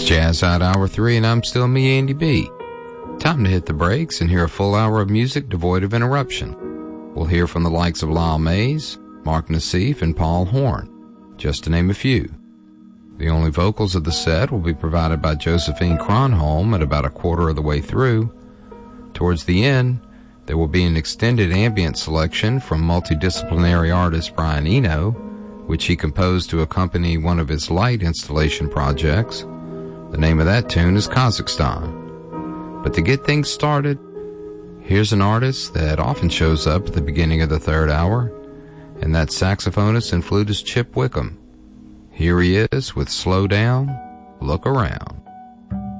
Jazz Out Hour 3, and I'm still me, Andy B. Time to hit the brakes and hear a full hour of music devoid of interruption. We'll hear from the likes of Lyle Mays, Mark Nassif, and Paul Horn, just to name a few. The only vocals of the set will be provided by Josephine Kronholm at about a quarter of the way through. Towards the end, there will be an extended ambient selection from multidisciplinary artist Brian Eno, which he composed to accompany one of his light installation projects. The name of that tune is Kazakhstan. But to get things started, here's an artist that often shows up at the beginning of the third hour, and that's saxophonist and flutist Chip Wickham. Here he is with Slow Down, Look Around.